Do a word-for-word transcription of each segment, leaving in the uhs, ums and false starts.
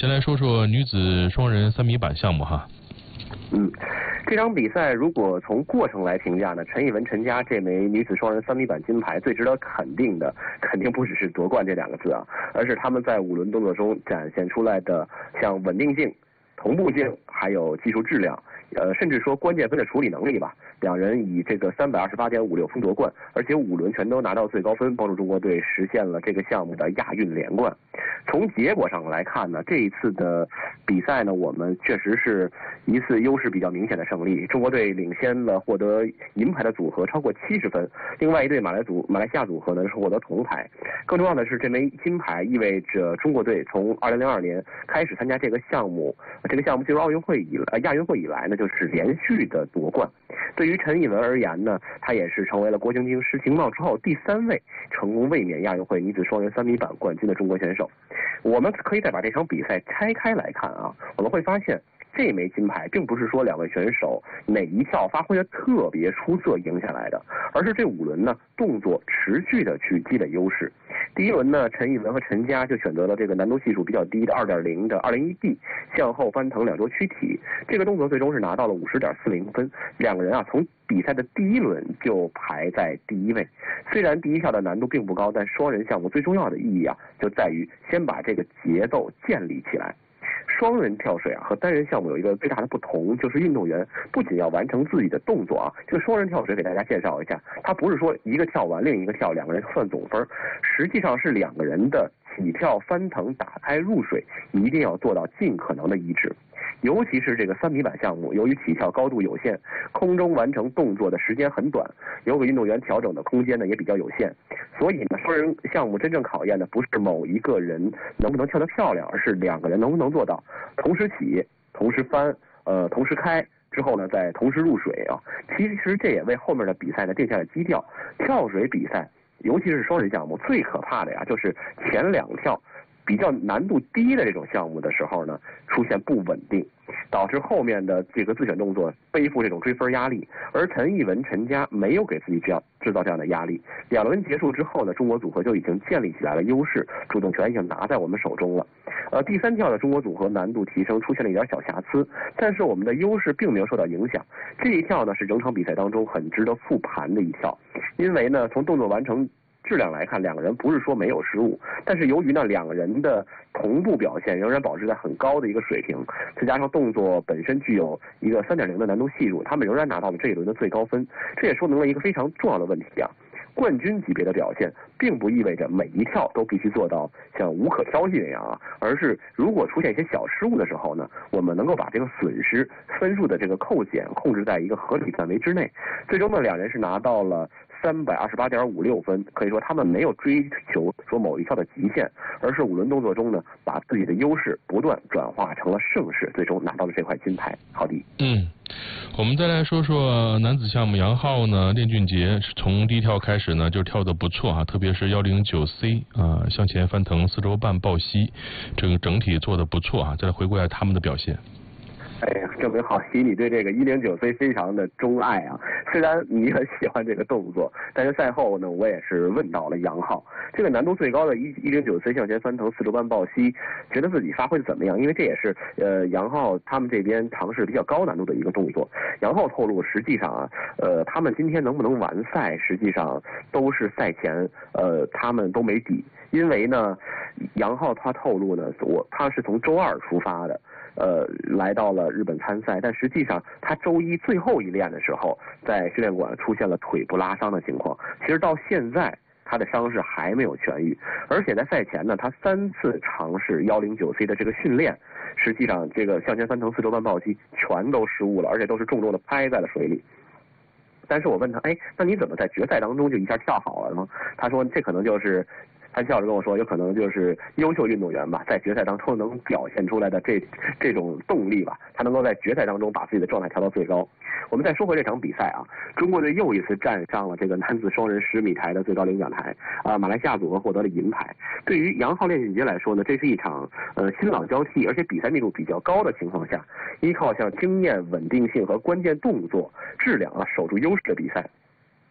先来说说女子双人三米板项目哈。 嗯，这场比赛如果从过程来评价呢，陈艺文、陈佳这枚女子双人三米板金牌最值得肯定的，肯定不只是夺冠这两个字啊，而是他们在五轮动作中展现出来的像稳定性、同步性，还有技术质量，呃，甚至说关键分的处理能力吧。两人以这个三百二十八点五六分夺冠，而且五轮全都拿到最高分，帮助中国队实现了这个项目的亚运连冠。从结果上来看呢，这一次的比赛呢，我们确实是一次优势比较明显的胜利。中国队领先了获得银牌的组合超过七十分，另外一队马来组马来西亚组合呢是获得铜牌。更重要的是，这枚金牌意味着中国队从二零零二年开始参加这个项目，这个项目进入奥运会以来、呃、亚运会以来呢，就是连续的夺冠。对于陈艺文而言呢，她也是成为了郭晶晶、施晴茂之后第三位成功卫冕亚运会女子双人三米板冠军的中国选手。我们可以再把这场比赛拆开来看啊，我们会发现这枚金牌并不是说两位选手哪一跳发挥的特别出色赢下来的，而是这五轮呢动作持续的去积累优势。第一轮呢，陈艺文和陈佳就选择了这个难度系数比较低的 二点零 的 二零一 D 向后翻腾两周躯体，这个动作最终是拿到了 五十点四零 分。两个人啊从比赛的第一轮就排在第一位。虽然第一跳的难度并不高，但双人项目最重要的意义啊就在于先把这个节奏建立起来。双人跳水啊和单人项目有一个最大的不同，就是运动员不仅要完成自己的动作啊，这个双人跳水给大家介绍一下，它不是说一个跳完另一个跳，两个人算总分，实际上是两个人的起跳、翻腾、打开、入水一定要做到尽可能的一致。尤其是这个三米板项目，由于起跳高度有限，空中完成动作的时间很短，有给运动员调整的空间呢也比较有限，所以呢，双人项目真正考验的不是某一个人能不能跳得漂亮，而是两个人能不能做到同时起、同时翻、呃同时开之后呢再同时入水啊。其实这也为后面的比赛呢定下了基调。跳水比赛，尤其是双人项目，最可怕的呀就是前两跳比较难度低的这种项目的时候呢，出现不稳定，导致后面的这个自选动作背负这种追分压力。而陈艺文、陈佳没有给自己这样制造这样的压力。两轮结束之后呢，中国组合就已经建立起来了优势，主动权已经拿在我们手中了。呃，第三跳的中国组合难度提升出现了一点小瑕疵，但是我们的优势并没有受到影响。这一跳呢是整场比赛当中很值得复盘的一跳，因为呢从动作完成质量来看，两个人不是说没有失误，但是由于呢两个人的同步表现仍然保持在很高的一个水平，再加上动作本身具有一个 三点零 的难度系数，他们仍然拿到了这一轮的最高分。这也说明了一个非常重要的问题啊，冠军级别的表现并不意味着每一跳都必须做到像无可挑剔那样啊，而是如果出现一些小失误的时候呢，我们能够把这个损失分数的这个扣减控制在一个合理范围之内。最终呢，两人是拿到了三百二十八点五六分，可以说他们没有追求说某一跳的极限，而是五轮动作中呢，把自己的优势不断转化成了胜势，最终拿到了这块金牌。好的， 嗯，我们再来说说男子项目，杨昊呢，练俊杰从第一跳开始呢就跳得不错啊，特别是一零九 C 啊，向前翻腾四周半抱膝，这个整体做得不错啊。再来回顾一下他们的表现。 哎呀，证明郝熙你对这个一零九 C 非常的钟爱啊！虽然你很喜欢这个动作，但是赛后呢，我也是问到了杨昊，这个难度最高的一一零九 C 向前翻腾四周半抱膝，觉得自己发挥的怎么样？因为这也是呃杨昊他们这边尝试比较高难度的一个动作。杨昊透露，实际上啊，呃，他们今天能不能完赛，实际上都是赛前呃他们都没底，因为呢，杨昊他透露呢，我他是从周二出发的。呃，来到了日本参赛，但实际上他周一最后一练的时候，在训练馆出现了腿部拉伤的情况。其实到现在他的伤势还没有痊愈，而且在赛前呢，他三次尝试一零九 C 的这个训练，实际上这个向前翻腾四周半抱膝全都失误了，而且都是重重的拍在了水里。但是我问他，哎，那你怎么在决赛当中就一下跳好了呢？他说这可能就是他笑着跟我说，有可能就是优秀运动员吧，在决赛当中能表现出来的这这种动力吧，他能够在决赛当中把自己的状态调到最高。我们再说回这场比赛啊，中国队又一次站上了这个男子双人十米台的最高领奖台啊，马来西亚组合获得了银牌。对于杨昊、练俊杰来说呢，这是一场呃新老交替，而且比赛密度比较高的情况下，依靠像经验、稳定性和关键动作质量啊守住优势的比赛。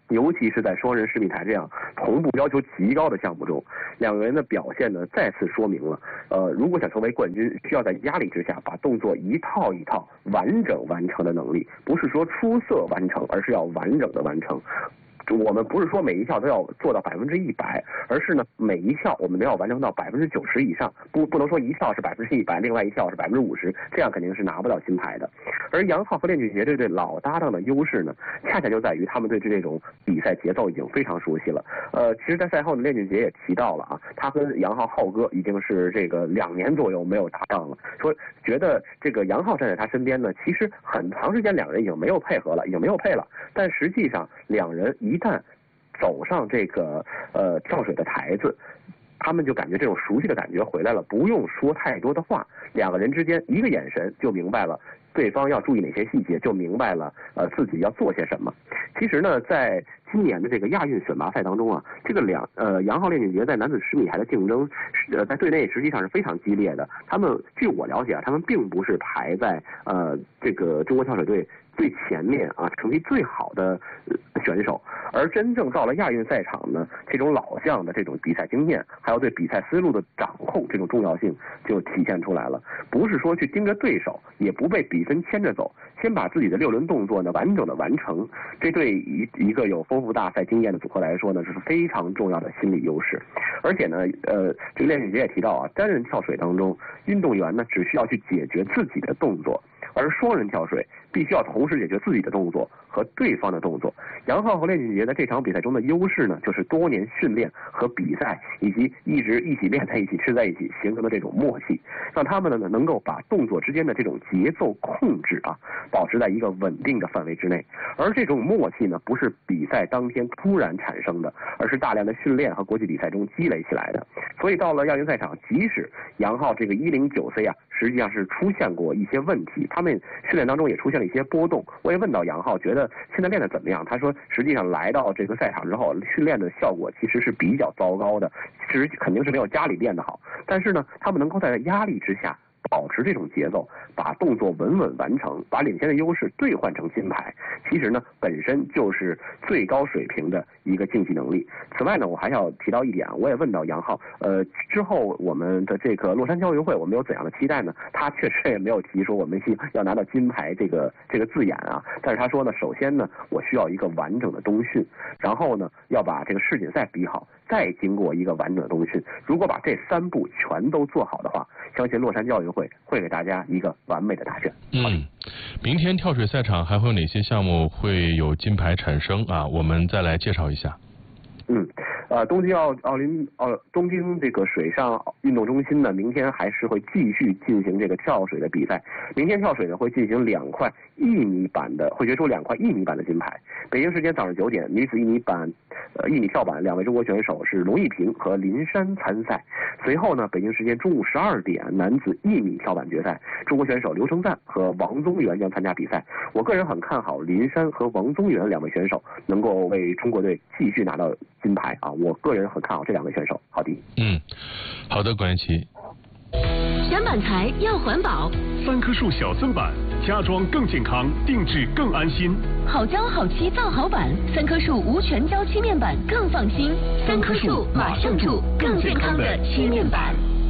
尤其是在双人十米台这样同步要求极高的项目中，两个人的表现呢再次说明了，呃，如果想成为冠军，需要在压力之下把动作一套一套完整完成的能力，不是说出色完成，而是要完整的完成。我们不是说每一跳都要做到百分之一百，而是呢每一跳我们都要完成到百分之九十以上，不不能说一跳是百分之一百，另外一跳是百分之五十，这样肯定是拿不到金牌的。而杨昊和练俊杰这对老搭档的优势呢，恰恰就在于他们对这种比赛节奏已经非常熟悉了。呃，其实，在赛后呢，练俊杰也提到了啊，他跟杨昊昊哥已经是这个两年左右没有搭档了，说觉得这个杨昊站在他身边呢，其实很长时间两人已经没有配合了，已经没有配了，但实际上两人一一旦走上这个呃跳水的台子，他们就感觉这种熟悉的感觉回来了，不用说太多的话，两个人之间一个眼神就明白了对方要注意哪些细节，就明白了呃自己要做些什么。其实呢，在今年的这个亚运选拔赛当中啊，这个两呃杨昊练俊杰在男子十米台的竞争，呃在队内实际上是非常激烈的。他们据我了解啊，他们并不是排在呃这个中国跳水队最前面啊，成绩最好的选手，而真正到了亚运赛场呢，这种老将的这种比赛经验，还有对比赛思路的掌控，这种重要性就体现出来了。不是说去盯着对手，也不被比分牵着走，先把自己的六轮动作呢完整的完成，这对一一个有丰富大赛经验的组合来说呢，是非常重要的心理优势。而且呢，呃，这个练俊杰也提到啊，单人跳水当中，运动员呢只需要去解决自己的动作，而双人跳水必须要同时解决自己的动作和对方的动作。杨昊和练俊杰在这场比赛中的优势呢，就是多年训练和比赛，以及一直一起练在一起、吃在一起形成的这种默契，让他们呢能够把动作之间的这种节奏控制啊，保持在一个稳定的范围之内。而这种默契呢，不是比赛当天突然产生的，而是大量的训练和国际比赛中积累起来的。所以到了亚运赛场，即使杨昊这个一零九 C 啊，实际上是出现过一些问题，他们训练当中也出现了一些波动。我也问到杨昊，觉得现在练得怎么样？他说，实际上来到这个赛场之后，训练的效果其实是比较糟糕的，其实肯定是没有家里练得好。但是呢，他们能够在压力之下保持这种节奏，把动作稳稳完成，把领先的优势兑换成金牌，其实呢本身就是最高水平的一个竞技能力。此外呢，我还要提到一点啊，我也问到杨昊，呃，之后我们的这个洛杉矶奥运会我们有怎样的期待呢？他确实也没有提说我们要拿到金牌这个这个字眼啊，但是他说呢，首先呢，我需要一个完整的冬训，然后呢，要把这个世锦赛比好，再经过一个完整的冬训。如果把这三步全都做好的话，相信洛杉矶奥运会会给大家一个完美的答卷。 嗯，明天跳水赛场还会有哪些项目会有金牌产生啊？我们再来介绍一下。 嗯，呃，东京奥奥林奥东京这个水上运动中心呢，明天还是会继续进行这个跳水的比赛。明天跳水呢会进行两块一米板的，会决出两块一米板的金牌。北京时间早上九点，女子一米板，呃一米跳板两位中国选手是龙一平和林珊参赛。随后呢，北京时间中午十二点，男子一米跳板决赛，中国选手刘成赞和王宗源将参加比赛。我个人很看好林珊和王宗源两位选手能够为中国队继续拿到金牌啊！我个人很看好这两位选手。好的， 嗯，好的，管琪。 选板材要环保， 三棵树小寸板，家装更健康，定制更安心。 好胶好漆造好板，三棵树无全胶漆面板更放心。三棵树马上住更健康的漆面板。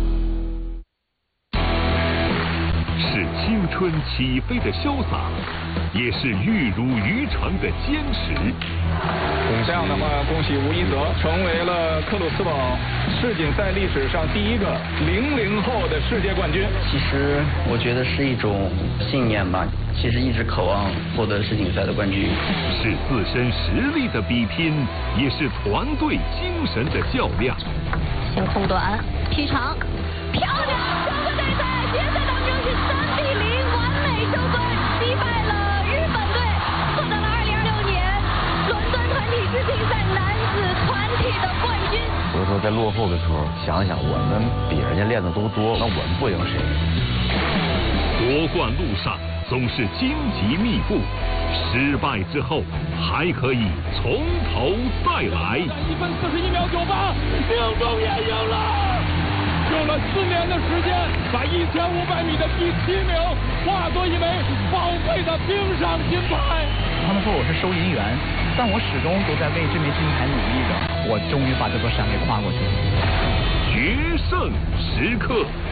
是青春起飞的潇洒，也是玉汝于成的坚持。 这样的话，恭喜吴一泽成为了克鲁斯堡世锦赛历史上第一个零零后的世界冠军。 其实我觉得是一种信念吧，其实一直渴望获得世锦赛的冠军。 是自身实力的比拼，也是团队精神的较量。 先空短，劈长，漂亮！中国队在决赛当中是三比零完美收官，击败了日本队，获得了二零二六年伦敦团体世锦赛男子团体的冠军。 有时候在落后的时候，想一想我们比人家练的都多，那我们不赢谁？ 夺冠路上总是荆棘密布，失败之后还可以从头再来。 一分四十一秒九八，命中也赢了！中用了四年的时间，把一千五百米的第七名化作一枚宝贵的冰上金牌。 他们说我是收银员，但我始终都在为这枚金牌努力着。我终于把这座山给跨过去了。 决胜时刻。